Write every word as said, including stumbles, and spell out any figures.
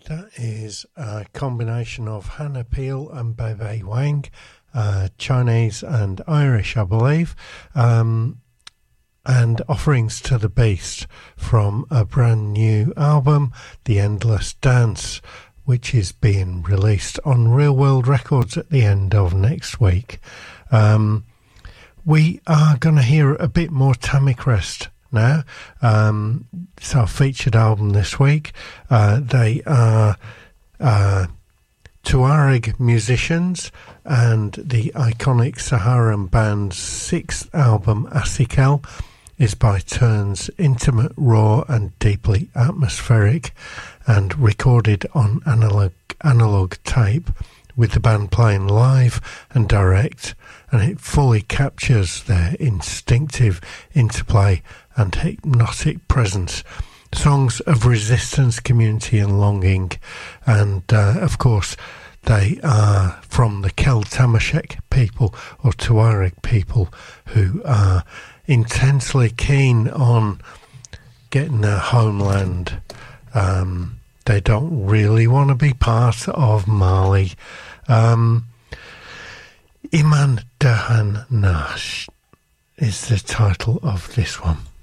That is a combination of Hannah Peel and Bebe Wang, uh, Chinese and Irish, I believe, um, and Offerings to the Beast from a brand new album, The Endless Dance, which is being released on Real World Records at the end of next week. Um, we are going to hear a bit more Tammy Crest now. Um, it's our featured album this week. Uh, they are uh, Tuareg musicians, and the iconic Saharan band's sixth album, Asikel, is by turns intimate, raw and deeply atmospheric, and recorded on analog, analog tape, with the band playing live and direct, and it fully captures their instinctive interplay and hypnotic presence. Songs of resistance, community and longing, and uh, of course they are from the Kel Tamasheq people, or Tuareg people, who are intensely keen on getting their homeland. Um, they don't really want to be part of Mali. Um, Iman Dahan Nash is the title of this one.